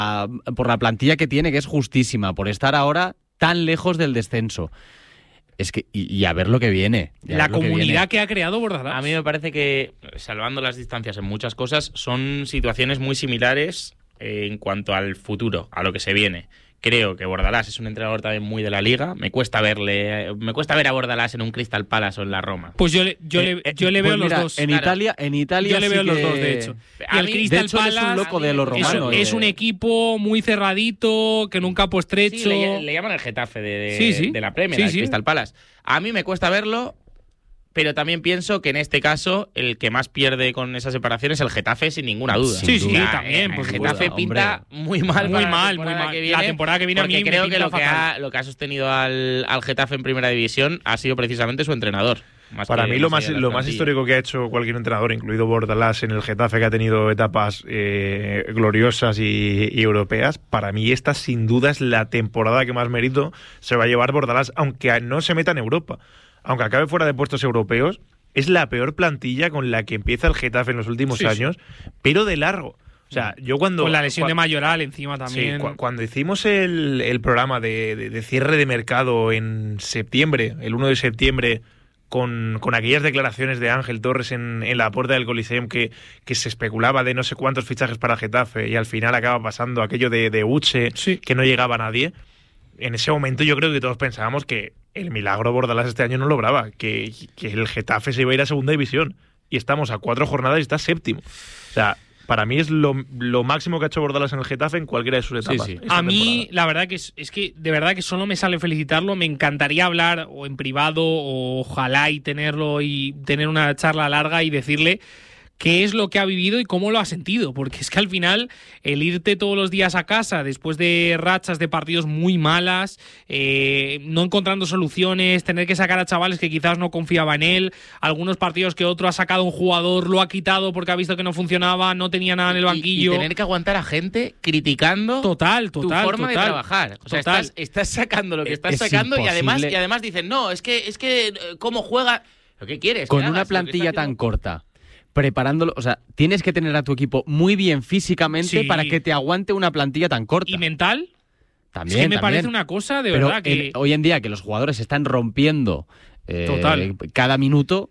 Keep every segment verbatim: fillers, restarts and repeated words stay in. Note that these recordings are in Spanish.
a, por la plantilla que tiene, que es justísima, por estar ahora tan lejos del descenso. Es que, y, y a ver lo que viene. La comunidad que, que ha creado Bordalás. A mí me parece que, salvando las distancias en muchas cosas, son situaciones muy similares eh, en cuanto al futuro, a lo que se viene. Creo que Bordalás es un entrenador también muy de la Liga. Me cuesta verle, me cuesta ver a Bordalás en un Crystal Palace o en la Roma. Pues yo le, yo eh, le, yo le pues veo mira, los dos. En claro. Italia, en Italia yo le sí veo que... los dos, de hecho. Y el Crystal de hecho, Palace es un loco de los romanos. Es, es un equipo muy cerradito, que en un campo estrecho. Sí, le, le llaman el Getafe de, de, sí, sí. de la Premier, sí, el sí. Crystal Palace. A mí me cuesta verlo. Pero también pienso que en este caso el que más pierde con esa separación es el Getafe, sin ninguna duda. Sí, sí, duda. también. El por Getafe duda, pinta muy mal, muy para mal, la muy mal. Que viene, la temporada que viene a mí porque creo me que lo que, fatal. ha, lo que ha sostenido al, al Getafe en Primera División ha sido precisamente su entrenador. Más Para mí lo más lo más histórico que ha hecho cualquier entrenador, incluido Bordalás en el Getafe, que ha tenido etapas eh, gloriosas y, y europeas, para mí esta sin duda es la temporada que más mérito se va a llevar Bordalás, aunque no se meta en Europa, aunque acabe fuera de puestos europeos. Es la peor plantilla con la que empieza el Getafe en los últimos sí, años, sí. pero de largo. O sea, yo cuando... Con la lesión cu- de Mayoral encima también. Sí, cu- cuando hicimos el, el programa de, de, de cierre de mercado en septiembre, el uno de septiembre, con, con aquellas declaraciones de Ángel Torres en, en la puerta del Coliseum que, que se especulaba de no sé cuántos fichajes para Getafe y al final acaba pasando aquello de, de Uche, sí. que no llegaba a nadie. En ese momento yo creo que todos pensábamos que el milagro Bordalás este año no lograba, que, que el Getafe se iba a ir a segunda división. Y estamos a cuatro jornadas y está séptimo. O sea, para mí es lo, lo máximo que ha hecho Bordalás en el Getafe en cualquiera de sus etapas. Sí, sí. A mí, temporada. la verdad que es, es que de verdad que solo me sale felicitarlo. Me encantaría hablar o en privado o ojalá y tenerlo y tener una charla larga y decirle qué es lo que ha vivido y cómo lo ha sentido, porque es que al final el irte todos los días a casa después de rachas de partidos muy malas, eh, no encontrando soluciones, tener que sacar a chavales que quizás no confiaba en él, algunos partidos que otro ha sacado un jugador, lo ha quitado porque ha visto que no funcionaba, no tenía nada en el banquillo. Y, y tener que aguantar a gente criticando total, total, tu forma total, de trabajar. O sea, total. Estás, estás sacando lo que estás es sacando imposible. y además, y además dicen, no, es que, es que cómo juega... ¿Lo que quieres? Con que una hagas, plantilla tan corta. Preparándolo, o sea, tienes que tener a tu equipo muy bien físicamente sí. para que te aguante una plantilla tan corta. ¿Y mental? También, es que me también. parece una cosa de Pero verdad que... en, hoy en día que los jugadores están rompiendo eh, Total. cada minuto...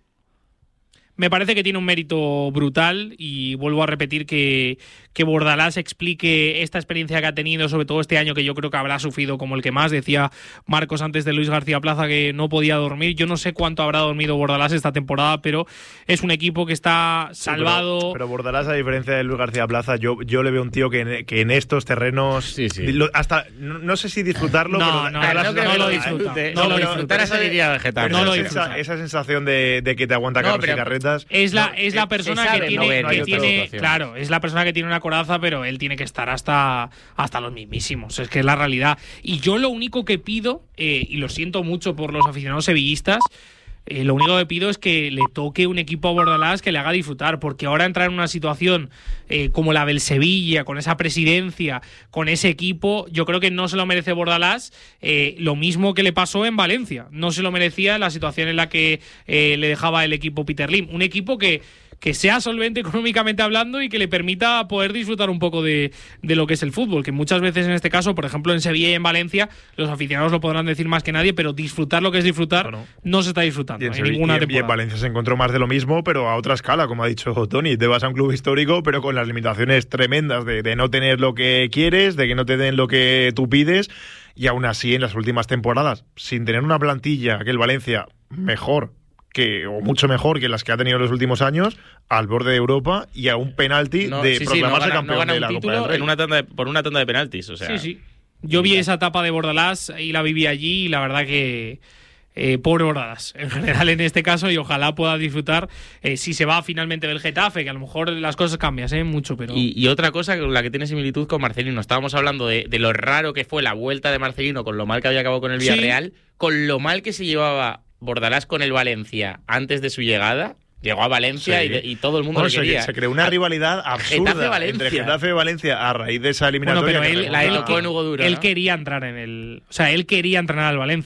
Me parece que tiene un mérito brutal y vuelvo a repetir que, que Bordalás explique esta experiencia que ha tenido, sobre todo este año que yo creo que habrá sufrido como el que más. Decía Marcos antes de Luis García Plaza que no podía dormir. Yo no sé cuánto habrá dormido Bordalás esta temporada, pero es un equipo que está salvado. Sí, pero, pero Bordalás, a diferencia de Luis García Plaza, yo, yo le veo un tío que en, que en estos terrenos... Sí, sí. Lo, hasta no, no sé si disfrutarlo, no, pero... no, da no, la no, no lo disfruta. Eh, No, no, lo pero, disfruta. pero esa diría el Getafe. No lo esa, disfruta. esa sensación de, de que te aguanta No, Carlos pero y Carretas... Es la, no, es la persona sabe, que tiene, no ve, no que hay otra tiene situación. claro, es la persona que tiene una coraza, pero él tiene que estar hasta, hasta los mismísimos. Es que es la realidad. Y yo lo único que pido, eh, y lo siento mucho por los aficionados sevillistas, eh, lo único que pido es que le toque un equipo a Bordalás que le haga disfrutar, porque ahora entrar en una situación eh, como la del Sevilla, con esa presidencia, con ese equipo, yo creo que no se lo merece Bordalás, eh, lo mismo que le pasó en Valencia. No se lo merecía la situación en la que eh, le dejaba el equipo Peter Lim. Un equipo que que sea solvente económicamente hablando y que le permita poder disfrutar un poco de, de lo que es el fútbol, que muchas veces en este caso, por ejemplo en Sevilla y en Valencia, los aficionados lo podrán decir más que nadie, pero disfrutar lo que es disfrutar no, no. no se está disfrutando en, en ninguna y, temporada. Y en Valencia se encontró más de lo mismo, pero a otra escala, como ha dicho Tony. Te vas a un club histórico, pero con las limitaciones tremendas de, de no tener lo que quieres, de que no te den lo que tú pides, y aún así en las últimas temporadas, sin tener una plantilla que el Valencia mejor que o mucho mejor que las que ha tenido en los últimos años, al borde de Europa y a un penalti no, de sí, proclamarse sí, no gana, campeón no gana de la un Copa título del Rey. En una tanda de, por una tanda de penaltis, o sea. Sí, sí. Yo vi esa etapa de Bordalás y la viví allí y la verdad que eh, pobre Bordalás en general en este caso, y ojalá pueda disfrutar eh, si se va finalmente del Getafe, que a lo mejor las cosas cambian ¿eh? mucho, pero... Y, y otra cosa con la que tiene similitud con Marcelino, estábamos hablando de, de lo raro que fue la vuelta de Marcelino con lo mal que había acabado con el Villarreal, sí. con lo mal que se llevaba Bordalás con el Valencia antes de su llegada. Llegó a Valencia sí. y, de, y todo el mundo bueno, lo quería. Se, se creó una rivalidad absurda Getafe, entre Getafe y Valencia a raíz de esa eliminatoria. Bueno, pero él, la tocó en Hugo Duro, él ¿no? quería entrar en el... O sea, él quería entrenar al Valencia.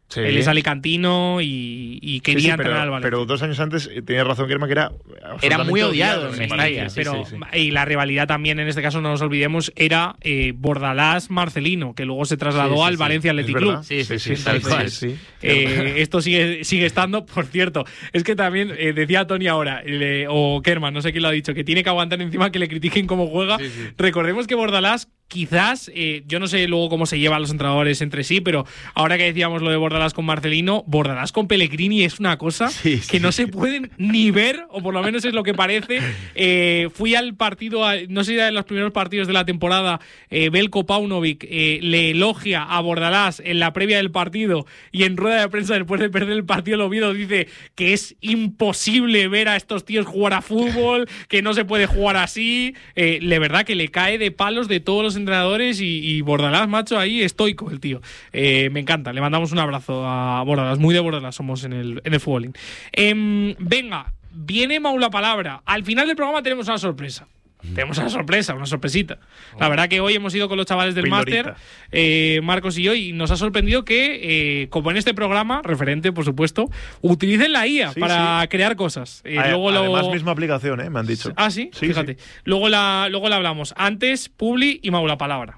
Sí. Él es alicantino y, y quería Sí, sí, entrenar pero, al Valencia. pero dos años antes eh, tenías razón, Kerma, que era Era muy odiado en en España. Mestalla. Sí, pero, sí, sí. Y la rivalidad también, en este caso, no nos olvidemos, era eh, Bordalás-Marcelino, que luego se trasladó Sí, sí, al sí. Valencia Es Athletic verdad. Club. Sí, sí, sí, sí, tal sí, cual. sí, sí. Eh, esto sigue, sigue estando, por cierto. Es que también eh, decía Tony ahora, le- o Kerman, no sé quién lo ha dicho, que tiene que aguantar encima que le critiquen cómo juega. Sí, sí. Recordemos que Bordalás, quizás, eh, yo no sé luego cómo se llevan los entrenadores entre sí, pero ahora que decíamos lo de Bordalás con Marcelino, Bordalás con Pellegrini es una cosa Sí, sí, que no sí. se pueden ni ver, o por lo menos es lo que parece. Eh, fui al partido, a- no sé si era de los primeros partidos de la temporada, eh, Belko Paunovic eh, le elogia a Bordalás en la previa del partido y en rueda de prensa después de perder el partido el Oviedo dice que es imposible ver a estos tíos jugar a fútbol, que no se puede jugar así. Eh, de verdad que le cae de palos de todos los entrenadores y, y Bordalás, macho, ahí estoico el tío. Eh, me encanta, le mandamos un abrazo a Bordalás, muy de Bordalás somos en el, en el fútbol. Eh, venga, viene Mau la palabra. Al final del programa tenemos una sorpresa. Tenemos una sorpresa, una sorpresita. La verdad que hoy hemos ido con los chavales del Pildorita. máster, eh, Marcos y yo, y nos ha sorprendido que, eh, como en este programa, referente, por supuesto, utilicen la I A Sí, para sí. crear cosas. Eh, A- luego lo- Además, misma aplicación, ¿eh? Me han dicho. Ah, sí, Sí, fíjate. sí. Luego la, luego la hablamos. Antes, Publi y Mau la palabra.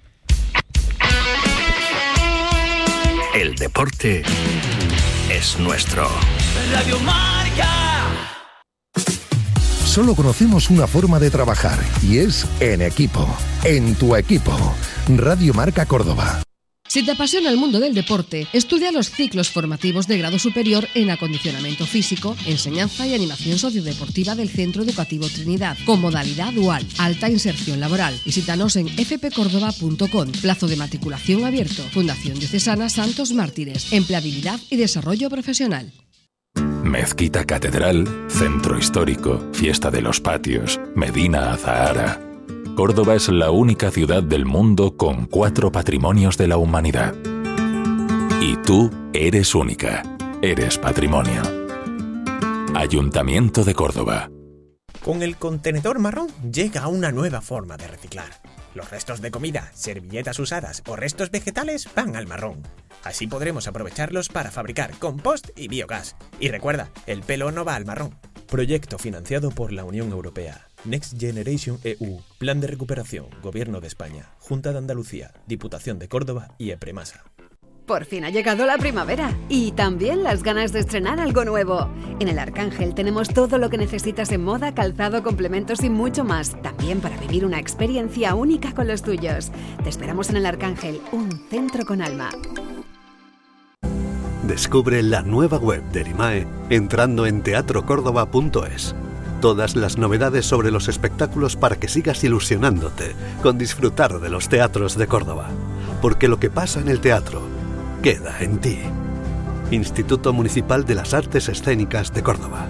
El deporte es nuestro. Radio Marca. Solo conocemos una forma de trabajar y es en equipo, en tu equipo. Radio Marca Córdoba. Si te apasiona el mundo del deporte, estudia los ciclos formativos de grado superior en acondicionamiento físico, enseñanza y animación sociodeportiva del Centro Educativo Trinidad, con modalidad dual, alta inserción laboral. Visítanos en f p córdoba punto com, plazo de matriculación abierto, Fundación Diocesana Santos Mártires, empleabilidad y desarrollo profesional. Mezquita Catedral, Centro Histórico, Fiesta de los Patios, Medina Azahara. Córdoba es la única ciudad del mundo con cuatro patrimonios de la humanidad. Y tú eres única. Eres patrimonio. Ayuntamiento de Córdoba. Con el contenedor marrón llega una nueva forma de reciclar. Los restos de comida, servilletas usadas o restos vegetales van al marrón. Así podremos aprovecharlos para fabricar compost y biogás. Y recuerda, el pelo no va al marrón. Proyecto financiado por la Unión Europea. Next Generation E U. Plan de recuperación. Gobierno de España. Junta de Andalucía. Diputación de Córdoba y Epremasa. Por fin ha llegado la primavera y también las ganas de estrenar algo nuevo. En el Arcángel tenemos todo lo que necesitas en moda, calzado, complementos y mucho más. También para vivir una experiencia única con los tuyos. Te esperamos en el Arcángel, un centro con alma. Descubre la nueva web de Erimae entrando en teatro córdoba punto es. Todas las novedades sobre los espectáculos para que sigas ilusionándote con disfrutar de los teatros de Córdoba. Porque lo que pasa en el teatro queda en ti. Instituto Municipal de las Artes Escénicas de Córdoba.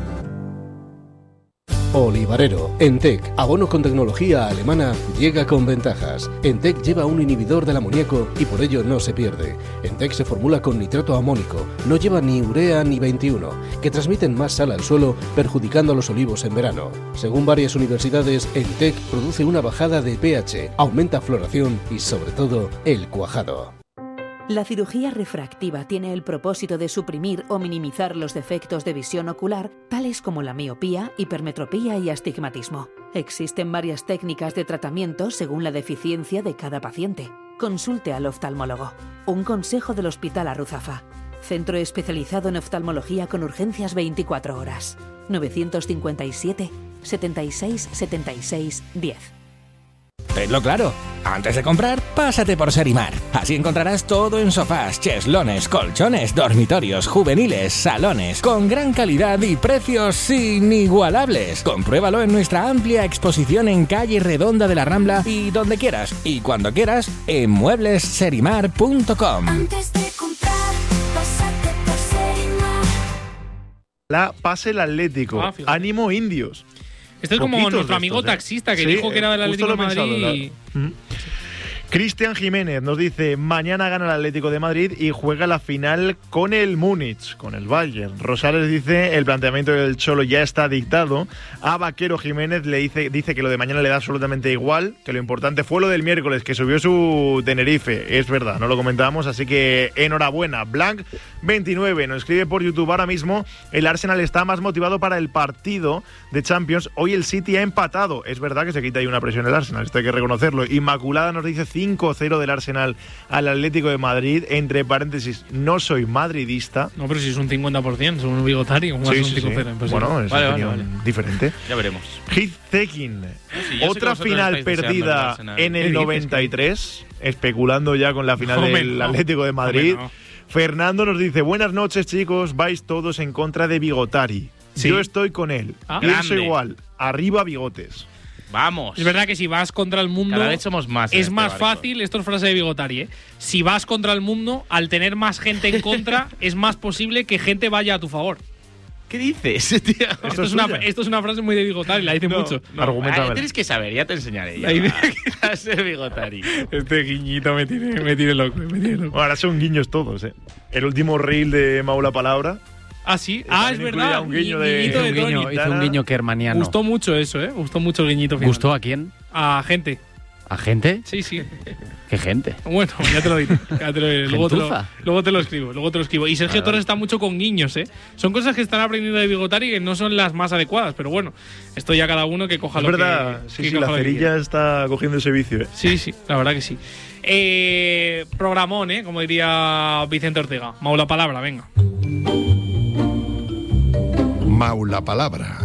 Olivarero, Entec, abono con tecnología alemana, llega con ventajas. Entec lleva un inhibidor del amoníaco y por ello no se pierde. Entec se formula con nitrato amónico, no lleva ni urea ni veintiuno, que transmiten más sal al suelo, perjudicando a los olivos en verano. Según varias universidades, Entec produce una bajada de pH, aumenta floración y sobre todo el cuajado. La cirugía refractiva tiene el propósito de suprimir o minimizar los defectos de visión ocular, tales como la miopía, hipermetropía y astigmatismo. Existen varias técnicas de tratamiento según la deficiencia de cada paciente. Consulte al oftalmólogo. Un consejo del Hospital Arruzafa. Centro especializado en oftalmología con urgencias veinticuatro horas. novecientos cincuenta y siete, setenta y seis, setenta y seis, diez. Tenlo claro, antes de comprar, pásate por Serimar. Así encontrarás todo en sofás, cheslones, colchones, dormitorios, juveniles, salones, con gran calidad y precios inigualables. Compruébalo en nuestra amplia exposición en calle Redonda de la Rambla y donde quieras, y cuando quieras, en muebles serimar punto com. Antes de comprar, pásate por Serimar. La pase el Atlético. Ah, fíjate. Ánimo Indios. Este es como Poquitos nuestro de amigo estos, ¿eh? taxista que Sí, dijo que era del justo Atlético de lo he Madrid. pensado, y... la- Mm. Cristian Jiménez nos dice, mañana gana el Atlético de Madrid y juega la final con el Múnich, con el Bayern. Rosales dice, el planteamiento del Cholo ya está dictado. A Vaquero Jiménez le dice, dice que lo de mañana le da absolutamente igual, que lo importante fue lo del miércoles, que subió su Tenerife. Es verdad, no lo comentamos, así que enhorabuena. Blanc veintinueve nos escribe por YouTube ahora mismo, el Arsenal está más motivado para el partido de Champions. Hoy el City ha empatado. Es verdad que se quita ahí una presión el Arsenal, esto hay que reconocerlo. Inmaculada nos dice cinco cero del Arsenal al Atlético de Madrid. Entre paréntesis, no soy madridista. No, pero si es un cincuenta por ciento, según un Bigotari, ¿cómo sí, es sí, un cinco cero? sí. Pues bueno, sí. es vale, una vale, opinión vale. diferente. Ya veremos. Heath Tekin. Sí, Otra final perdida en el noventa y tres, especulando ya con la final Hombre, del no. Atlético de Madrid. Hombre, no. Fernando nos dice, buenas noches chicos, vais todos en contra de Bigotari. Sí. Yo estoy con él. Ah. Pienso Grande. igual. Arriba bigotes. Vamos. Es verdad que si vas contra el mundo. Cada vez somos más. en Es este más barco. fácil, esto es frase de Bigotari, ¿eh? Si vas contra el mundo, al tener más gente en contra, es más posible que gente vaya a tu favor. ¿Qué dices, tío? Esto es, una, esto es una frase muy de Bigotari, la dice No, mucho. no. Ah, tienes que saber, ya te enseñaré. Ya. La idea- Va a ser Bigotari. Este guiñito me tiene, me tiene loco, me tiene loco. Ahora son guiños todos, ¿eh? El último reel de Maula Palabra. Ah, sí. Ah, es también verdad. incluía un guiño de- guiñito de Hizo un guiño, Tony. hizo un guiño kermaniano. Gustó mucho eso, ¿eh? Gustó mucho el guiñito final. ¿Gustó a quién? A gente. ¿A gente? Sí, sí. ¿Qué gente? Bueno, ya te lo diré. Ya te lo diré. Luego, te lo, Gentuza. luego te lo escribo, luego te lo escribo. Y Sergio Torres está mucho con guiños, ¿eh? Son cosas que están aprendiendo de Bigotari que no son las más adecuadas, pero bueno, esto ya cada uno que coja Es lo verdad, que sí, que sí, coja la lo que cerilla quiera. está cogiendo ese vicio, ¿eh? Sí, sí, la verdad que sí. Eh, programón, ¿eh? Como diría Vicente Ortega. Maula palabra, venga. Maula Palabra.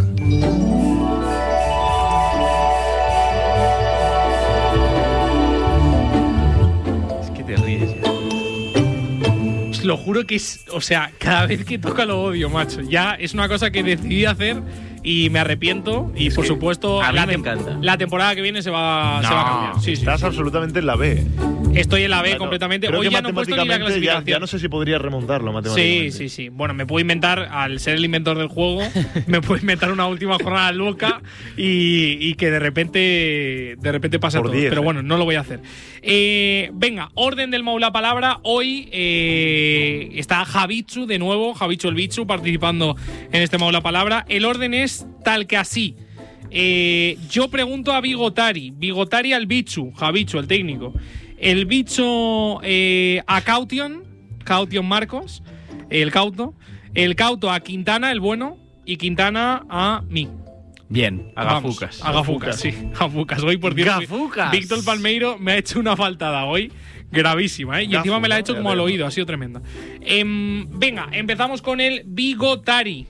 Es que te ríes ya. Os lo juro que es. O sea, cada vez que toca lo odio, macho. Ya es una cosa que decidí hacer y me arrepiento. Y por supuesto, a mí la, me tem- encanta. la temporada que viene se va, se va a cambiar. Sí, sí, Estás sí. absolutamente en la B. Estoy en la B Bueno, completamente. creo Hoy que ya no he puesto ni la matemáticamente ya, clasificación. ya no sé si podría remontarlo Sí, matemáticamente. sí, sí. Bueno, me puedo inventar, al ser el inventor del juego, me puedo inventar una última jornada loca y, y que de repente de repente pase Por todo. diez, Pero eh. bueno, no lo voy a hacer. Eh, venga, orden del Maula Palabra. Hoy eh, está Javichu de nuevo, Javichu el Bichu, participando en este Maula Palabra. El orden es tal que así. Eh, yo pregunto a Bigotari, Bigotari al Bichu, Javichu, el técnico. El bicho eh, a Caution, Caution Marcos, el Cauto. El Cauto a Quintana, el bueno, y Quintana a mí. Bien. A Vamos, Gafucas. A Gafucas, sí. Gafucas. Hoy, por cierto, Gafucas. Víctor Palmeiro me ha hecho una faltada hoy gravísima, ¿eh? Y Gafu, encima me la ha ¿no? hecho Ya como al veo. oído, ha sido tremenda. Em, venga, empezamos con el Bigotari.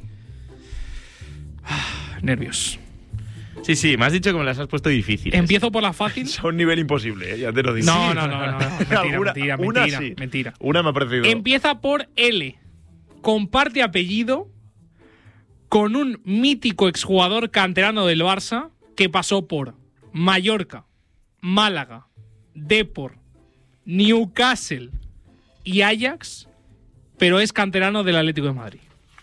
Ah, nervios. Sí, sí, me has dicho que me las has puesto difíciles. Empiezo por la fácil. Es un nivel imposible, ¿eh? Ya te lo digo. No, no, no, no, no. Mentira, Alguna- mentira, una mentira, sí. mentira. Una me ha parecido. Empieza por L. Comparte apellido con un mítico exjugador canterano del Barça que pasó por Mallorca, Málaga, Depor, Newcastle y Ajax, pero es canterano del Atlético de Madrid.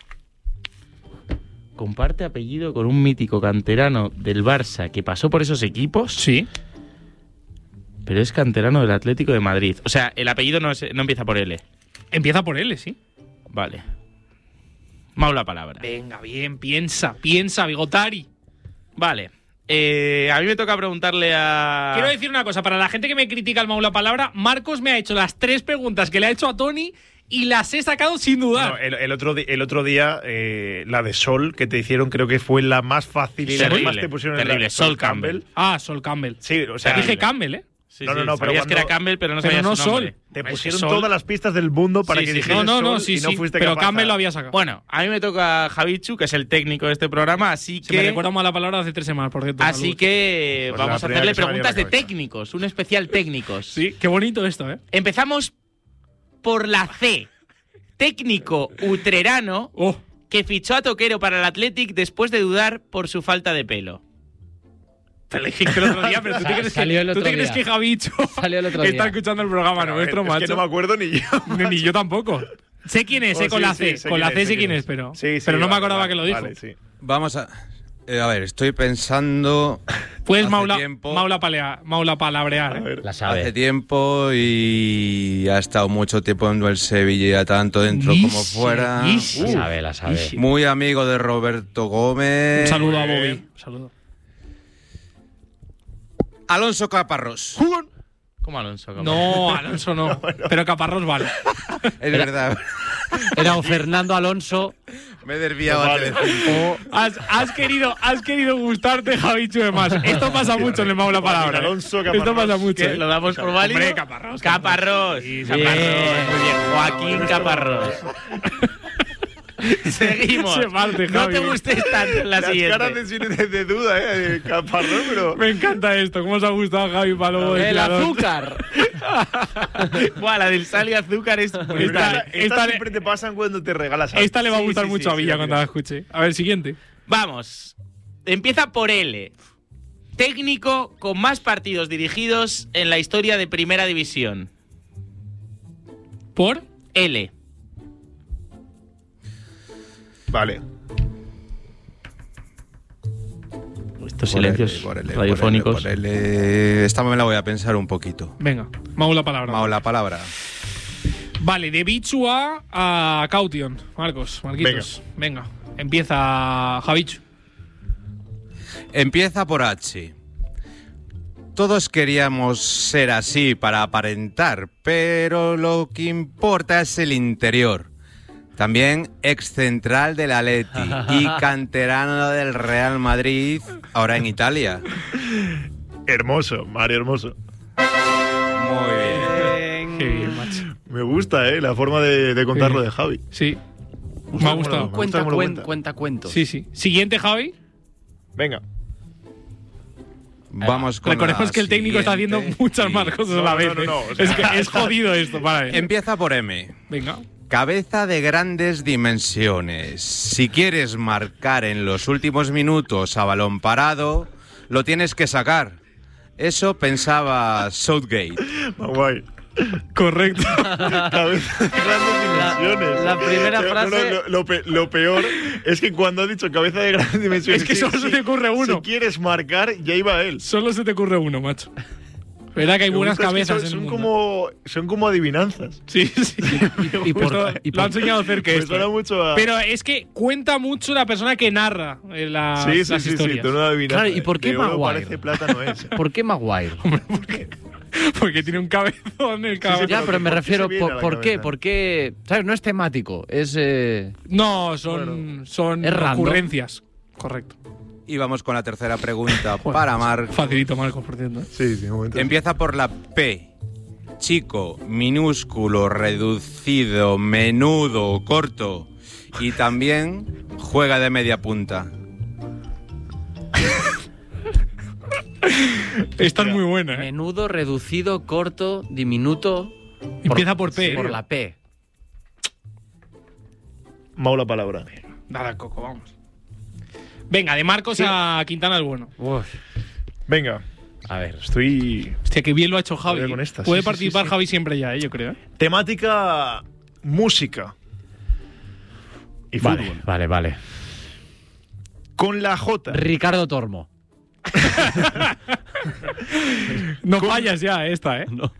Comparte apellido con un mítico canterano del Barça que pasó por esos equipos. Sí. Pero es canterano del Atlético de Madrid. O sea, el apellido no, es- no empieza por L. Empieza por L, sí. Vale. Maula palabra. Venga, bien, piensa, piensa, Bigotari. Vale. Eh, a mí me toca preguntarle a... Quiero decir una cosa, para la gente que me critica el Maula Palabra, Marcos me ha hecho las tres preguntas que le ha hecho a Tony y las he sacado sin dudar. No, el, el otro, di- el otro día, eh, la de Sol, que te hicieron, creo que fue la más fácil y la que Terrible, más te pusieron en terrible. la Sol Campbell. Ah, Sol Campbell. Sí, o sea, Dije Campbell, ¿eh? Sí, No, sí, no, no, pero sabías que cuando- era Campbell, pero no pero sabías no su nombre. Sol. te Hombre, pusieron Sol. todas las pistas del mundo para Sí, que sí, sí. dijeras No, no, no, Sol sí, y no sí. fuiste Pero capaz. Campbell lo había sacado. Bueno, a mí me toca Javichu, que es el técnico de este programa, así Se me que... recuerda mal la palabra hace tres semanas, por cierto. Así saludos. que Pues la vamos a primera hacerle que se me ha venido a preguntas la de cabeza. técnicos, un especial técnicos. Sí, qué bonito esto, ¿eh? Empezamos por la C. Técnico utrerano Oh, que fichó a Toquero para el Athletic después de dudar por su falta de pelo. te lo dijiste el otro día, pero tú te crees Salió el que, tú otro te crees día. que Javicho Salió el otro está día. escuchando el programa Pero, nuestro, es macho. que no me acuerdo ni yo. Ni, ni yo tampoco. Sé quién es, Oh, eh, con sí, la sí, C. sé con quién la es, C sé sé quién quién es, pero, Sí, sí, pero no me vale, acordaba vale, que lo dijo. vale, sí. Vamos a. Eh, a ver, estoy pensando. Puedes hace maula, tiempo- maula, palea- maula palabrear. ¿eh? La sabe. Hace tiempo y ha estado mucho tiempo en el Sevilla, tanto dentro Isi, como fuera. Isi. La sabe, la sabe. Isi. Muy amigo de Roberto Gómez. Un saludo a Bobby. Un saludo. Alonso Caparrós. ¿Cómo Alonso? Caparrós? No, Alonso no. Pero Caparrós vale. Es verdad. Era o Fernando Alonso. Me he desviado a Telecinco. O has, has querido, has querido gustarte, Javichu, de más. Esto pasa mucho en el Maula Palabra. ¿eh? Alonso Esto Caparrós. pasa mucho. ¿Qué? ¿eh? ¿Lo damos por válido? Hombre, Caparrós. Caparrós. Sí, Caparrós. Muy bien. Joaquín Caparrós. Seguimos. Se parte, No Javi. te gustes tanto en la Las siguiente. caras de, de, de duda, ¿eh? De Caparrós, pero. Me encanta esto. ¿Cómo os ha gustado, Javi Palomo? El azúcar. Buah, la del sal y azúcar es brutal. Esta- Estas esta le- siempre te pasan cuando te regalas algo. Esta le va a Sí, gustar sí, mucho sí, a Villa sí, cuando sí. la escuche. A ver, siguiente. Vamos. Empieza por L. Técnico con más partidos dirigidos en la historia de Primera División. ¿Por? L. Vale. Estos silencios Por L, por L, radiofónicos. por L, por L. Esta me la voy a pensar un poquito. Venga, Maula Palabra. Mao, la palabra. Vale, de Bichu a, a Caution. Marcos, Marquitos. Venga. Empieza Javichu. Empieza por H. Todos queríamos ser así para aparentar, pero lo que importa es el interior. También ex central del Atleti y canterano del Real Madrid, ahora en Italia. Hermoso, Mario Hermoso. Muy bien. Qué bien, macho. Me gusta, ¿eh? La forma de, de contarlo Sí. de Javi. Sí. Me ha cómo lo- gustado. me gusta Cuenta, cómo lo cuen- cuenta. cuenta cuentos. Sí, sí. Siguiente, Javi. Venga. Vamos con Recordemos la que el técnico está haciendo siguiente. muchas Sí. más cosas a No, la no, vez. no, ¿eh? no, o sea- Es que es jodido esto. Para ver. Empieza por M. Venga. Cabeza de grandes dimensiones. Si quieres marcar en los últimos minutos a balón parado, lo tienes que sacar. Eso pensaba Southgate. Maguay. Correcto. Cabeza de grandes dimensiones. la primera No, no, frase- lo, lo pe- lo peor es que cuando ha dicho cabeza de grandes dimensiones. Es que solo se te ocurre uno. Si quieres marcar, ya iba él. Solo se te ocurre uno, macho. Verdad que hay Me buenas gusta, es que cabezas son, en son el mundo. como son como adivinanzas. Sí, sí. Y por- Esto y lo por- ha enseñado a hacer que Me esto. suena mucho a. Pero es que cuenta mucho la persona que narra eh, las, sí, sí, las sí, sí, historias. tono de adivinanza. Claro, ¿y por qué De oro Maguire? parece plátano ese. ¿Por qué Maguire? Porque tiene un cabezón el cabrón. ya, pero pero que me ¿por qué refiero, se viene a por, la ¿por qué? cabeza? ¿Por qué? ¿Sabes? No es temático, es... eh, No, son, son Es random. ocurrencias. Correcto. Y vamos con la tercera pregunta para Marc. Facilito, Marcos, por cierto. ¿eh? Sí, sí, un momento. Empieza por la P. Chico, minúsculo, reducido, menudo, corto. Y también juega de media punta. Esta es muy buena, ¿eh? menudo, reducido, corto, diminuto... Empieza por P. Por ¿eh? la P. Mau la palabra. Nada, Coco, vamos. Venga, de Marcos a Quintana el bueno. Uf. Venga. A ver. Estoy. Hostia, qué bien lo ha hecho Javi. Voy con esta, Puede sí, sí, participar sí, sí. Javi siempre ya, ¿eh? Yo creo. ¿eh? Temática música. Y Vale, fútbol. vale, vale. Con la J. Ricardo Tormo. No fallas ya esta, ¿eh? No.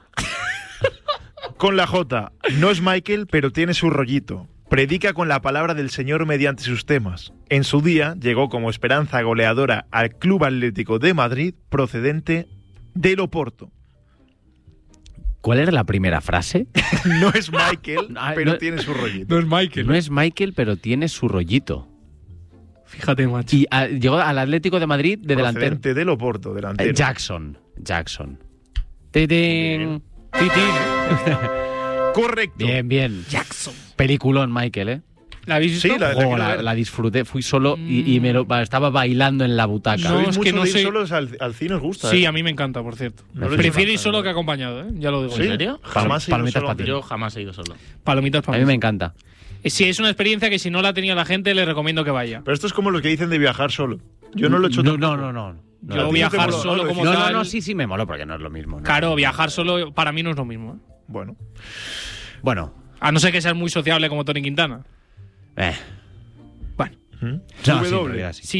Con la J. No es Michael, pero tiene su rollito. Predica con la palabra del Señor mediante sus temas. En su día llegó como esperanza goleadora al Club Atlético de Madrid, procedente del Oporto. ¿Cuál era la primera frase? No es Michael, Ah, pero no- tiene su rollito. No es Michael. No es Michael, pero tiene su rollito. Fíjate, macho. Y ah, llegó al Atlético de Madrid de delantero. Procedente del Oporto, delantero. Eh, Jackson. Jackson. Titín. Correcto. Bien, bien. Jackson. Peliculón, Michael, ¿eh? ¿La habéis visto? Sí, la, la Oh, quiero la, ver. la disfruté. Fui solo y, y me lo, estaba bailando en la butaca. No, ¿Sois es mucho que no de ir sé- solos al, al cine os gusta? Sí, ¿eh? a mí me encanta, por cierto. No lo he hecho Prefiero ir nunca, solo ¿no? que acompañado, ¿eh? Ya lo digo. ¿Sí? ¿En serio? Jamás he ido Palomitas solo a para ti. Yo jamás he ido solo. Palomitas A para mí me encanta. Sí, es una experiencia que si no la ha tenido la gente, le recomiendo que vaya. Pero esto es como los que dicen de viajar solo. Yo no lo he hecho No, tampoco. no, no, no. No, Yo no te viajar moló, solo ¿no? como no, no, tal. no, sí, sí me moló porque no es lo mismo. ¿no? Claro, viajar solo para mí no es lo mismo. ¿eh? Bueno. Bueno, A no ser que seas muy sociable como Tony Quintana. eh. Bueno, ¿Mm? No, sí, W. pero era así. siguiente.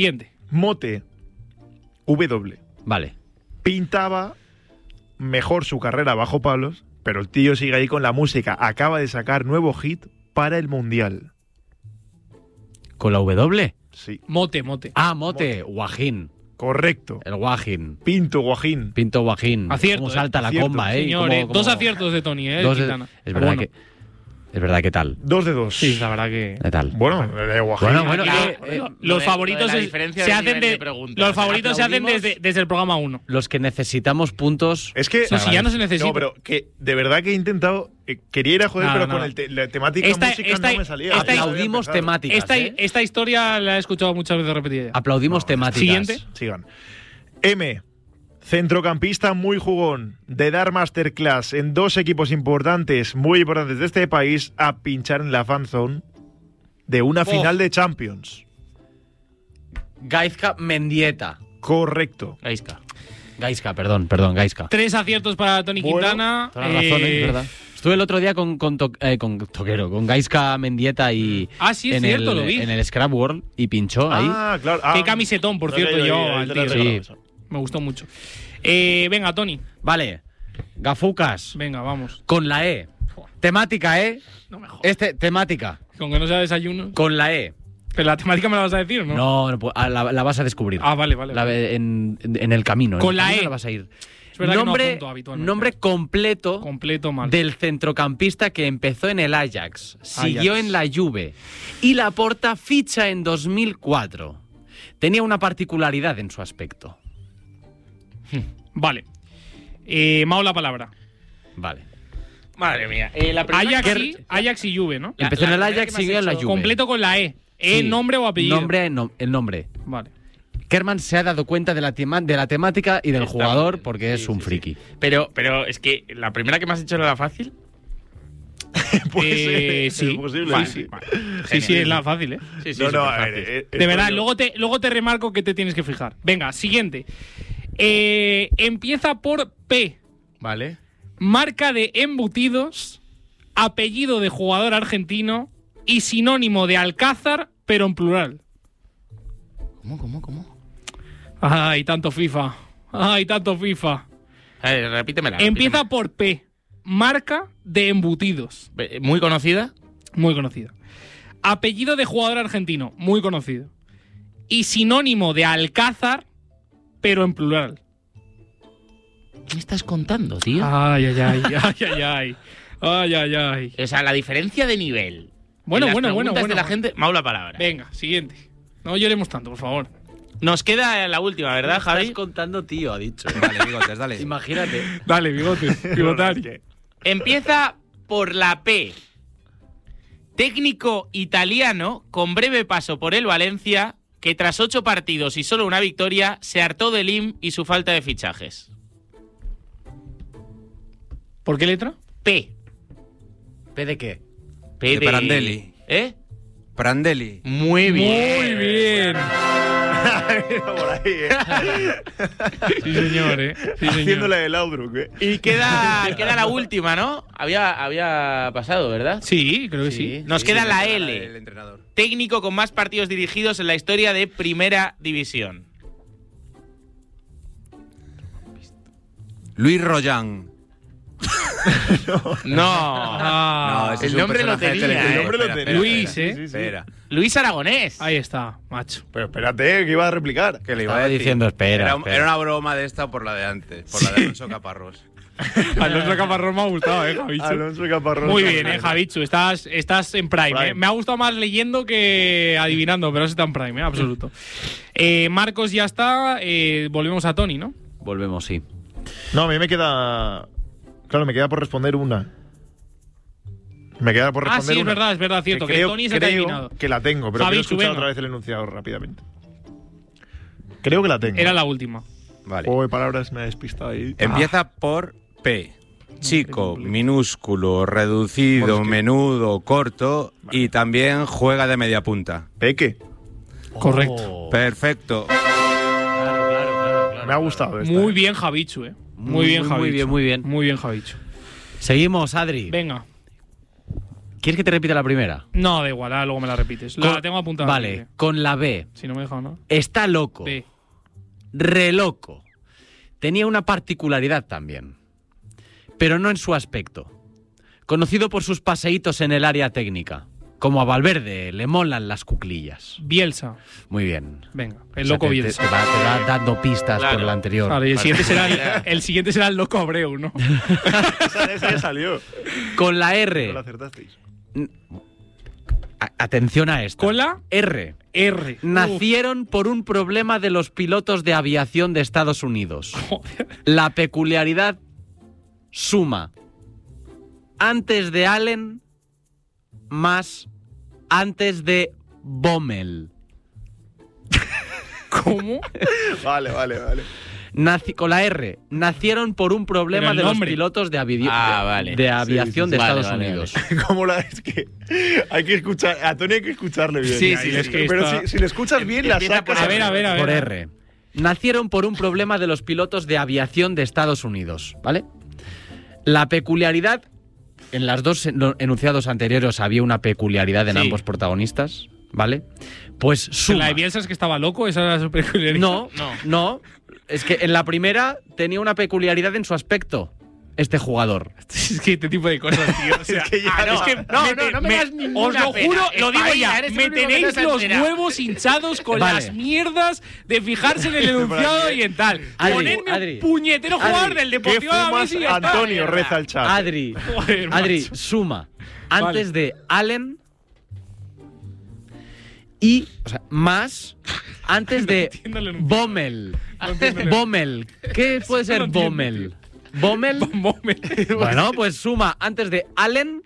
Mote. W. Vale. Pintaba mejor su carrera bajo palos, pero el tío sigue ahí con la música. Acaba de sacar nuevo hit para el Mundial. ¿Con la W? Sí. Mote, mote. Ah, mote. Guajín. Correcto. El Guajín. Pinto Guajín. Pinto Guajín. Acierto, Cómo salta eh. la Acierto, comba, ¿eh? señor, Cómo- eh. cómo- Dos aciertos de Tony, ¿eh? Dos de- Quintana. Es verdad Bueno. que... Es verdad, ¿qué tal? Dos de dos. Sí, la verdad que... ¿Qué tal? Bueno, de Guajín. Bueno, bueno, La- eh, eh, los lo de- favoritos lo de la es- diferencia se de hacen nivel de, de preguntas. los favoritos se hacen Aplaudimos. desde, desde el programa uno. Los que necesitamos puntos... Es que. No, si ya no se necesita. No, pero que de verdad que he intentado. eh, quería ir a joder, Nada, pero nada. con el te- la temática Esta- música esta- no me salía. esta- Aplaudimos temáticas, Esta, ¿eh? esta historia la he escuchado muchas veces repetida. ya. Aplaudimos temáticas. Siguiente. Sigan. M. Centrocampista muy jugón, de dar masterclass en dos equipos importantes, muy importantes de este país, a pinchar en la fanzone de una Oh. final de Champions. Gaizka Mendieta. Correcto. Gaizka. Gaizka, perdón, perdón, Gaizka. Tres aciertos para Tony Bueno, Quintana. Toda la razón, Eh, ¿eh? Es verdad. Estuve el otro día con, con, To- eh, con Toquero, con Gaizka Mendieta y. Ah, sí, es en cierto, el, lo vi. En el Scrap World y pinchó ahí. Ah, claro. Ah, Qué camisetón, por no cierto, le- yo le- al le- tío. le- Sí. le- Me gustó mucho. Eh, venga, Tony. Vale. Gafucas. Venga, vamos. Con la E. Temática, ¿eh? No me jodas. Este, temática. Con que no sea desayuno. Con la E. Pero la temática me la vas a decir, ¿no? No, no, pues, ah, la, la vas a descubrir. Ah, vale, vale. La- vale. en, en el camino. en Con el la camino E. la vas a ir. Es verdad que no nombre apunto habitualmente. nombre completo Completo mal. del centrocampista que empezó en el Ajax, siguió Ajax. en la Juve y Laporta ficha en dos mil cuatro. Tenía una particularidad en su aspecto. Vale. Eh, Mao la palabra. Vale. Madre mía. Eh, la primera Ajax que- y, Ajax y Juve, ¿no? La- Empezó en la el primera Ajax, que me has siguió en la hecho- Juve. Completo con la E. ¿E Sí. nombre o apellido? Nombre, no- el nombre. Vale. Kerman se ha dado cuenta de la, tema- de la temática y del Está jugador bien. porque es Sí, un sí, sí. friki. Pero, pero es que la primera que me has hecho era la fácil. Puede ser, Eh, es sí. posible. Vale, sí. vale. Sí, sí, es la fácil, ¿eh? Sí, sí, No, no, a superfácil. ver. eh, De esto verdad, yo- luego te, luego te remarco que te tienes que fijar. Venga, siguiente. Eh, empieza por P. Vale. Marca de embutidos, apellido de jugador argentino y sinónimo de Alcázar, pero en plural. ¿Cómo, cómo, cómo? Ay, tanto FIFA. Ay, tanto FIFA. A ver, repítemela. Empieza por P. Marca de embutidos. repítemela. Muy conocida. Muy conocida. Apellido de jugador argentino. Muy conocido. Y sinónimo de Alcázar, pero en plural. ¿Qué me estás contando, tío? Ay, ay, ay, ay, ay, ay. Ay, ay, ay. O sea, la diferencia de nivel. Bueno, en las bueno, bueno, preguntas bueno. de la gente. Mau la palabra. Venga, siguiente. No lloremos tanto, por favor. Nos queda la última, ¿verdad, Javi? Estás contando, tío, ha dicho. Vale, bigotes, dale. Imagínate. Dale, bigote. Pivotar. Empieza por la P. Técnico italiano con breve paso por el Valencia, que tras ocho partidos y solo una victoria se hartó del I M y su falta de fichajes. ¿Por qué letra? P. ¿P de qué? P De Prandelli. ¿Eh? Prandelli. Muy bien. Muy bien. Mira por ahí, eh. Sí, señor, eh. Sí, Haciendo señor. la del Outlook, eh. Y queda, queda la última, ¿no? Había, había pasado, ¿verdad? Sí, creo que sí. Nos Sí, queda sí, la el L. entrenador. Técnico con más partidos dirigidos en la historia de Primera División. Luis Royan. No. Ah, No, ese es el un nombre lo personaje de tenía, televisión. ¿eh? El nombre lo Espera, tenía. espera, Luis, espera. ¿eh? Sí, sí, sí. Espera. Luis Aragonés. Ahí está, macho. Pero espérate, que iba a replicar. Que le iba a Estaba decir. diciendo, espera, Era, espera. era una broma de esta por la de antes, por la de Alonso Caparrós. Alonso Caparrós me ha gustado, eh, Javichu. Alonso Caparrós. Muy bien, eh, Javichu. Estás, estás en prime, Prime. eh. Me ha gustado más leyendo que adivinando, pero está en prime, eh, absoluto. Eh, Marcos ya está. Eh, volvemos a Tony, ¿no? Volvemos, sí. No, a mí me queda. Claro, me queda por responder una. Me queda por Ah, responder sí, es una. verdad, es verdad, cierto. Que, creo, Tony es el que ha creo adivinado. que la tengo, pero Javichu, quiero escuchar venga. otra vez el enunciado rápidamente. Creo que la tengo. Era la última. Vale. Juego de palabras me ha despistado ahí. Empieza por P. Chico, minúsculo, reducido, Bueno, es que- menudo, corto y también juega de media punta. Peque. Correcto. Oh. Perfecto. Claro, claro, claro, claro, Me ha gustado esta. Muy eh. bien, Javichu, eh. Muy, Muy, bien, muy, Javichu. muy bien, muy bien. Muy bien, Javichu. Seguimos, Adri. Venga. ¿Quieres que te repita la primera? No, da igual, ahora luego me la repites. La Con- tengo apuntada. Vale, aquí. con la B. Si no me he dejado, ¿no? Está loco. B. Re loco. Tenía una particularidad también, pero no en su aspecto. Conocido por sus paseitos en el área técnica. Como a Valverde le molan las cuclillas. Bielsa. Muy bien. Venga, el O sea, loco te- Bielsa. Te, te va, te va dando pistas Claro. por el anterior. Vale, y el, Vale. siguiente será el, el siguiente será el loco Abreu, ¿no? Esa, esa ya salió. Con la No R. la acertasteis. A- Atención a esto. Con la R. R. Nacieron por un problema de los pilotos de aviación de Estados Unidos. La peculiaridad suma antes de Allen más antes de Bommel. ¿Cómo? Vale, vale, vale. Naci- con la R. Nacieron por un problema Pero el de los nombre. pilotos de, avi- Ah, de- vale. de Sí, aviación sí, de sí. Vale, Estados vale, Unidos. ¿Cómo la es que hay que escuchar? A Tony hay que escucharle bien. Sí, Ahí, sí, es que pero está- si, si le escuchas bien, la Empieza sacas. por A ver, a ver, a ver. Por R. Nacieron por un problema de los pilotos de aviación de Estados Unidos, ¿vale? La peculiaridad, en las dos en- enunciados anteriores había una peculiaridad en Sí. ambos protagonistas, ¿vale? Pues ¿La suma. de Bielsa es que estaba loco? ¿Esa era su peculiaridad? No, No. no. Es que en la primera tenía una peculiaridad en su aspecto, este jugador. Es que este tipo de cosas, tío. O sea, Es que ya ah, no. es que No, me- no, no me me- das ninguna Os lo pena. juro, lo digo España, ya. eres el Me único que tenéis no se ha los enterado. huevos hinchados con Vale. las mierdas de fijarse en el enunciado y en tal. Adri, Ponerme Adri. un puñetero jugador Adri, del ¿Qué Deportivo de la fumas, Mesa y ya está. Antonio? Reza el chat. Adri, Joder, Adri, macho. suma. Antes de Allen y, o sea, más antes de entiendo el enunciado. Bommel. entiendo el- Bommel. ¿Qué puede No ser lo entiendo, Bommel? ¿Bommel? Moment. Bueno, pues suma antes de Allen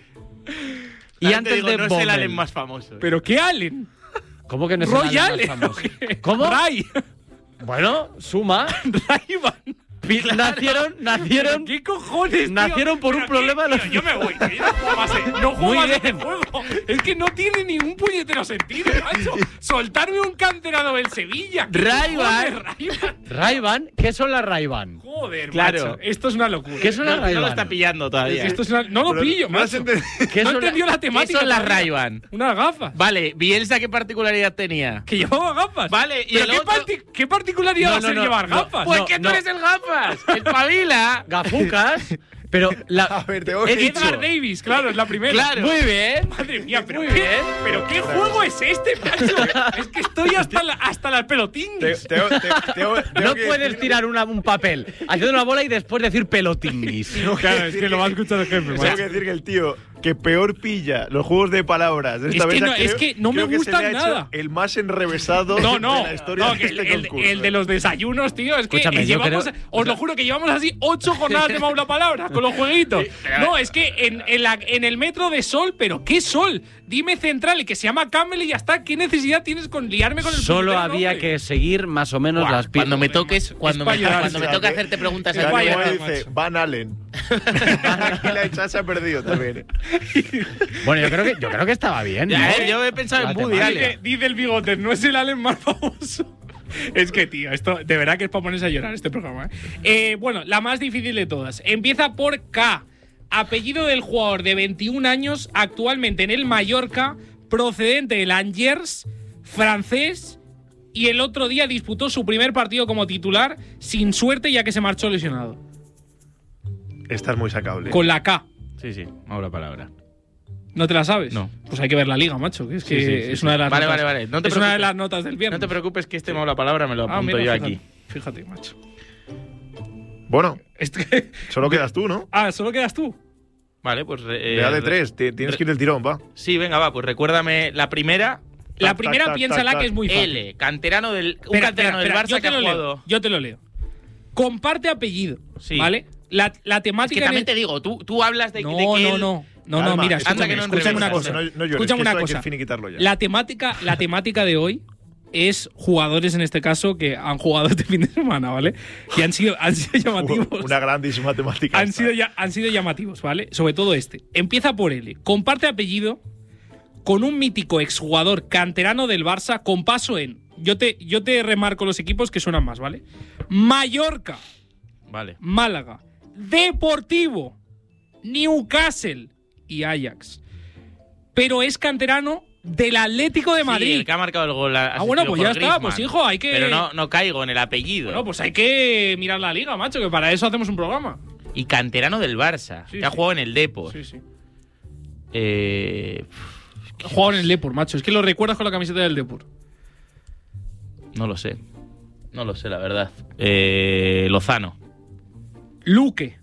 y También te antes digo, de no es Bommel. el Allen más famoso. ¿Pero qué Allen? ¿Cómo que no es Roy el Allen Allen. más famoso? ¿o qué? ¿Cómo? Ray. Bueno, suma. Rayban. Pi- Nacieron, nacieron, ¿Qué cojones, tío? nacieron por un Pero problema de qué- los- tío, Yo me voy, tío, yo no juego más, eh, no juego Muy más bien. este juego. Es que no tiene ningún puñetero sentido, macho. Soltarme un canterano del Sevilla. ¿Qué Ray-Ban. cojones, Ray-Ban? Ray-Ban. ¿Qué son las Ray-Ban? Joder, Claro. macho. Esto es una locura. ¿Qué son No, las no lo Ray-Ban? está pillando todavía. Esto es una- No lo Pero pillo, no has macho. entendido. ¿Qué No son la- entendió la ¿Qué temática. son las todavía. Ray-Ban? Unas gafas. Vale, Bielsa, ¿qué particularidad tenía? Que llevaba gafas. Vale, y ¿Pero el qué, otro- parti- qué particularidad No, va a no, ser no, llevar no. gafas? Pues No, que tú no. eres el gafas. El pavila. Gafucas. Pero la. A ver, tengo he que- dicho. Edgar Davis, claro, es la primera. Claro. Muy bien. Madre mía, pero Muy qué, bien. pero qué juego es este, macho. Es que estoy hasta la, hasta las Te- pelotinguis. tengo- te- tengo- tengo No que puedes decir- tirar una- un papel haciendo una bola y después decir pelotinguis. tengo que Claro, es decir que lo va a escuchar el jefe, Tengo macho. que decir que el tío que peor pilla los juegos de palabras de esta Es que mesa, no- es creo- que no me creo que se gustan le ha hecho nada. el más enrevesado No, de no, la historia no, de que el, este el- concurso. el de los desayunos, tío, es que Escúchame, eh, yo llevamos, creo- os lo juro que llevamos así ocho jornadas de Maula Palabra con los jueguitos. No, es que en, en, la- en el metro de Sol, pero ¿qué Sol? Dime central y que se llama Campbell y ya está. ¿Qué necesidad tienes con liarme con el Solo puñetero había nombre? que seguir más o menos Buah, las pi- cuando me toques, cuando me, pa' llorar, cuando me o sea, toque que- hacerte preguntas Ya a pa' ti, llorar. como dice Van Allen. Aquí la hecha se ha perdido también. Bueno, yo creo que yo creo que estaba bien. Ya, ¿no? eh, yo he pensado La en Woody temática. Allen. Dice, dice el bigote, no es el Allen más famoso. Es que, tío, esto de verdad que es para ponerse a llorar este programa. ¿eh? Eh, bueno, la más difícil de todas. Empieza por K. Apellido del jugador de veintiún años, actualmente en el Mallorca, procedente del Angers, francés, y el otro día disputó su primer partido como titular, sin suerte ya que se marchó lesionado. Esta es muy sacable. Con la K. Sí, sí, ahora palabra. ¿No te la sabes? No. Pues hay que ver la liga, macho. Que es que Sí, sí, sí, es sí. una de las Vale, notas. vale, vale. No te es una de preocupes. las notas del viernes. No te preocupes que este me la palabra me lo Ah, apunto mira, yo fíjate, aquí. Fíjate, macho. Bueno, Esto que- solo quedas tú, ¿no? Ah, solo quedas tú. Vale, pues. eh, Vea de re- tres, ti- tienes re- que ir del tirón, va. Sí, venga, va, pues recuérdame la primera. La Tac, primera, tac, tac, piénsala tac, que es muy fácil. L, canterano del. Un Espera, canterano espera, del espera, Barça yo que te ha lo jugado. leo. Yo te lo leo. Comparte apellido. Sí. ¿Vale? La, la Es temática. que en también el- te digo, tú, tú hablas de, No, de que no, él- no. No, no, Calma, mira, anda escúchame, que no escúchame una enreveses, cosa. No, no llores, escúchame que una esto hay que cosa. finiquitarlo ya. La temática, la temática de hoy es jugadores en este caso que han jugado este fin de semana, ¿vale? Y han sido, han sido llamativos. Una grandísima temática. han esta. sido, ya, han sido llamativos, ¿vale? Sobre todo este. Empieza por L. Comparte apellido con un mítico exjugador canterano del Barça con paso en. Yo te, yo te remarco los equipos que suenan más, ¿vale? Mallorca, Vale. Málaga, Deportivo, Newcastle y Ajax. pero es canterano del Atlético de Madrid. Sí, el que ha marcado el gol. Ah, bueno, pues ya está, pues hijo, hay que... Pero no, no caigo en el apellido. Bueno, pues hay que mirar la liga, macho, que para eso hacemos un programa. Y canterano del Barça, Sí, que ha sí. jugado en el Depor. Sí, sí. Eh, Ha jugado en el Depor, macho. Es que lo recuerdas con la camiseta del Depor. no lo sé. No lo sé, la verdad. Eh, Lozano. Luque.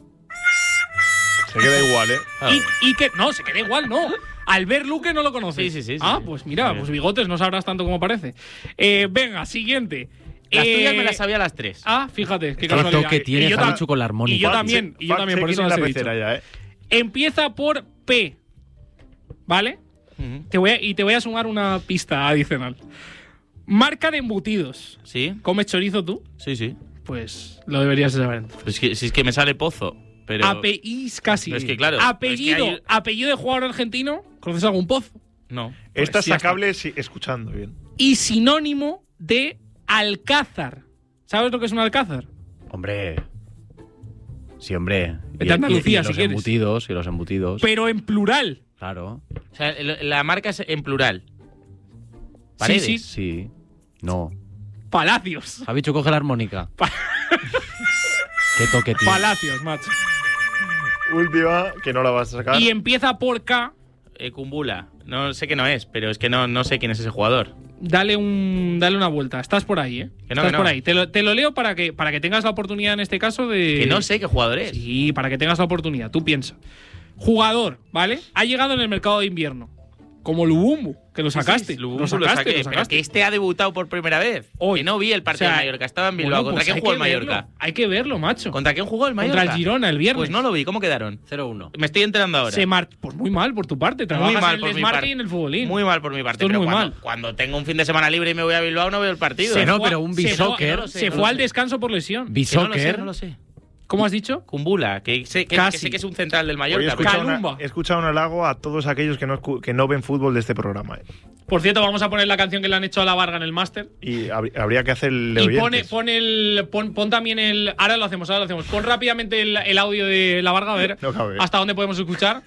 Se queda igual, ¿eh? Y, y que... No, se queda igual, no. Al ver Luque no lo conoces. Sí, sí, sí, sí, Ah, sí. pues mira, Sí. pues bigotes no sabrás tanto como parece. Eh, venga, siguiente. Las Eh, tuyas me las sabía a las tres. Ah, fíjate, qué Qué casualidad. toque tiene Y yo Javichu tam- con la armónica. Y yo también, y yo también, por eso en las la he dicho. pecera ya, ¿eh? Empieza por P. ¿Vale? Ujú. Te voy a- y te voy a sumar una pista adicional. Marca de embutidos. ¿Sí? ¿Comes chorizo tú? Sí, sí. Pues lo deberías de saber entonces. Pues que, si es que me sale Pozo. Pero. Apelliz casi. Pero es que claro, Apellido, pero es que hay- apellido de jugador argentino. ¿Conoces algún Pozo? No. Esta Pues ya sacable sí, escuchando bien. Y sinónimo de alcázar. ¿Sabes lo que es un alcázar? Hombre. Sí, hombre. Vete a Andalucía, y si los quieres. embutidos, y los embutidos. Pero en plural. Claro. O sea, el- la marca es en plural. Paredes. Sí, Sí. No. Palacios. Javichu, coge la armónica. Qué toque tiene. Palacios, macho. Última, que no la vas a sacar. Y empieza por K. Eh, Kumbula. No sé qué no es, pero es que no, no sé quién es ese jugador. Dale un dale una vuelta. Estás por ahí, ¿eh? Que no, Estás que no. por ahí. Te lo, te lo leo para que, para que tengas la oportunidad en este caso de... Que no sé qué jugador es. Sí, para que tengas la oportunidad. Tú piensa. Jugador, ¿vale? Ha llegado en el mercado de invierno. Como Lubumbu, que lo Sí, sí, sacaste. sí, Lubumbu lo lo sacaste, saqué, lo pero sacaste. que este ha debutado por primera vez. Hoy. Que no vi el partido O sea, del Mallorca. Estaba en Bilbao. Bueno, ¿Contra pues quién hay jugó el que verlo. Mallorca? Hay que verlo, macho. ¿Contra quién jugó el Mallorca? Contra el Girona el viernes. Pues no lo vi. ¿Cómo quedaron? cero uno. Me estoy enterando ahora. Se mar... Pues muy mal por tu parte. Trabajas Muy mal en por el mi desmarque parte. y en el futbolín. Muy mal por mi parte. Esto es Pero muy cuando, mal. cuando tengo un fin de semana libre y me voy a Bilbao, no veo el partido. Se no, fue- pero un se fue- bisoccer. no lo sé, Se no fue lo al sé. descanso por lesión. Que no lo sé, Bisoccer. no lo sé. ¿Cómo has dicho? Kumbula, que sé que, Casi. que sé que es un central del Hoy he Mallorca. pero- escuchado, Calumba. una, he escuchado un halago a todos aquellos que no, escu- que no ven fútbol de este programa. ¿eh? Por cierto, vamos a poner la canción que le han hecho a la Varga en el máster. Y hab- habría que hacerle Y oyentes. pone, pon el. Pon, pon también el. Ahora lo hacemos, ahora lo hacemos. Pon rápidamente el, el audio de la Varga, a ver No cabe. hasta dónde podemos escuchar.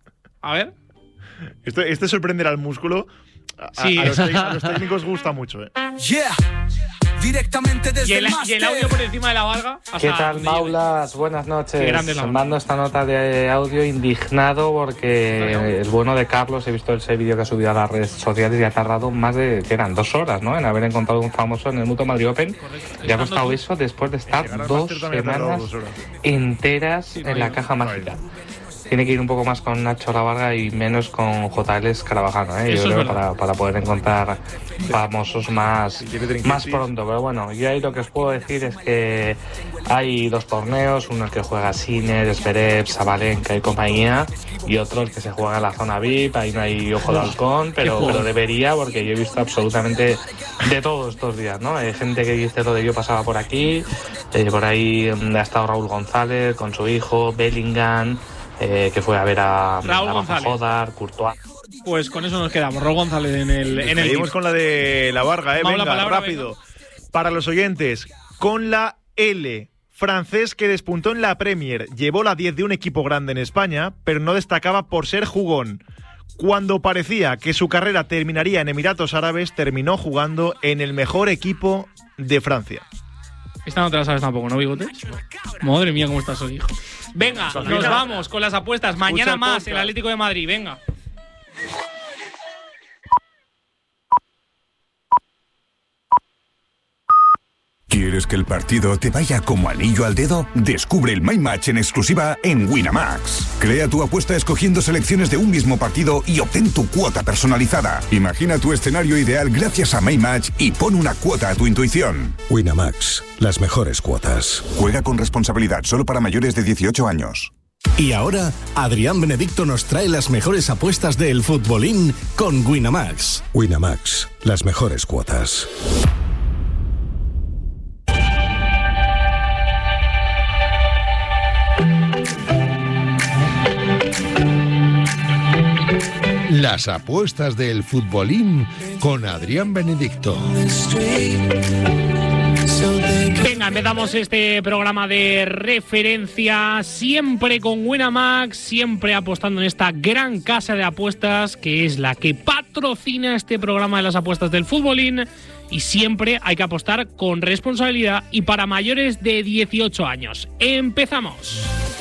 A ver. Esto, este sorprenderá al músculo. A, a- Sí. a los, tec- a los técnicos gusta mucho. ¿eh? Yeah. Directamente desde Y el, el y el máster. audio por encima de la Varga. hasta ¿Qué tal, donde llegue. Maulas? Buenas noches. Qué grande es la Varga. Mando esta nota de audio indignado porque el bueno de Carlos, he visto ese vídeo que ha subido a las redes sociales y ha tardado más de, que eran dos horas, ¿no? En haber encontrado un famoso en el Mutuo Madrid Open. Y ha costado eso después de estar Llegar al dos máster también ha tardado semanas dos horas. enteras en la caja mágica. Tiene que ir un poco más con Nacho La Varga y menos con J L Escarabajano, ¿eh? Yo Eso es creo verdad. para, para poder encontrar famosos más, quiere trinquetis. más pronto. Pero bueno, yo ahí lo que os puedo decir es que hay dos torneos, uno el que juega Sinner, Zverev, Sabalenka y compañía, y otro el que se juega en la zona V I P, ahí no hay ojo de halcón, pero, pero debería, porque yo he visto absolutamente de todo estos días, ¿no? Hay gente que dice lo de yo pasaba por aquí, eh, por ahí mm, ha estado Raúl González con su hijo, Bellingham, eh, que fue a ver a, Raúl a Rafa González. Jodar, Courtois. Pues con eso nos quedamos. Raúl González en el. En el Seguimos team. con la de la Varga, ¿eh? Vamos, la Venga, palabra, rápido. Para los oyentes, con la L. Francés que despuntó en la Premier, llevó la diez de un equipo grande en España, pero no destacaba por ser jugón. Cuando parecía que su carrera terminaría en Emiratos Árabes, terminó jugando en el mejor equipo de Francia. Esta no te la sabes tampoco, ¿no, Bigotes? Madre mía, cómo estás hoy, hijo. Venga, nos vamos con las apuestas. Mañana Escucha el más podcast. el Atlético de Madrid. Venga. ¿Quieres que el partido te vaya como anillo al dedo? Descubre el My Match en exclusiva en Winamax. Crea tu apuesta escogiendo selecciones de un mismo partido y obtén tu cuota personalizada. Imagina tu escenario ideal gracias a My Match y pon una cuota a tu intuición. Winamax, las mejores cuotas. Juega con responsabilidad solo para mayores de dieciocho años. Y ahora, Adrián Benedicto nos trae las mejores apuestas del futbolín con Winamax. Winamax, las mejores cuotas. Las apuestas del futbolín con Adrián Benedicto. Venga, empezamos este programa de referencia, siempre con Winamax, siempre apostando en esta gran casa de apuestas que es la que patrocina este programa de las apuestas del futbolín, y siempre hay que apostar con responsabilidad y para mayores de dieciocho años. ¡Empezamos!